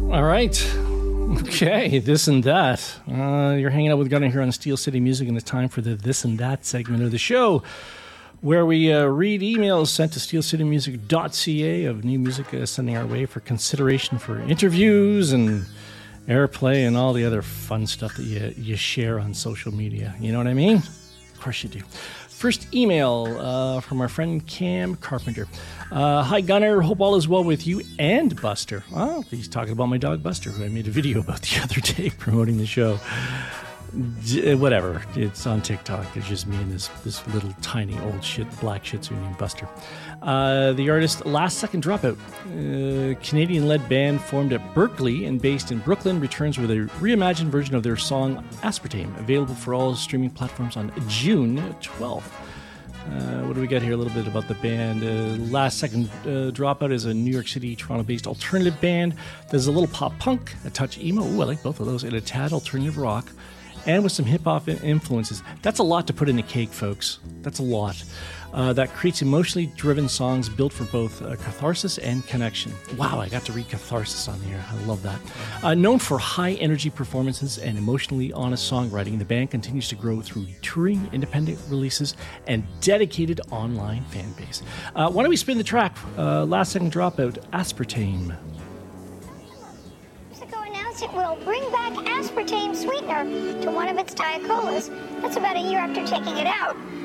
All right. Okay, this and that. You're hanging out with Gunnar here on Steel City Music, and it's time for the This and That segment of the show, where we read emails sent to steelcitymusic.ca of new music sending our way for consideration for interviews and airplay and all the other fun stuff that you share on social media. You know what I mean? Of course you do. First email from our friend Cam Carpenter. Hi, Gunnar. Hope all is well with you and Buster. Oh, he's talking about my dog Buster, who I made a video about the other day promoting the show. Whatever. It's on TikTok. It's just me and this little tiny old black Shih Tzu named Buster. The artist Last Second Dropout, Canadian-led band formed at Berkeley and based in Brooklyn, returns with a reimagined version of their song Aspartame, available for all streaming platforms on June 12th. What do we got here? A little bit about the band. Last Second Dropout is a New York City, Toronto-based alternative band. There's a little pop punk, a touch emo, I like both of those, and a tad alternative rock, and with some hip-hop influences. That's a lot to put in a cake, folks. That's a lot. That creates emotionally driven songs built for both catharsis and connection. Wow, I got to read catharsis on the air. I love that. Known for high-energy performances and emotionally honest songwriting, the band continues to grow through touring, independent releases, and dedicated online fan base. Why don't we spin the track? Last Second Dropout, Aspartame. It will bring back aspartame sweetener to one of its Diet Colas. That's about a year after taking it out.